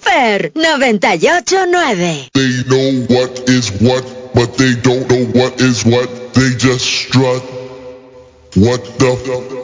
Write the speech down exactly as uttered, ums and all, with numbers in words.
Super noventa y ocho nueve. They know what is what, but they don't know what is what. They just strut. What the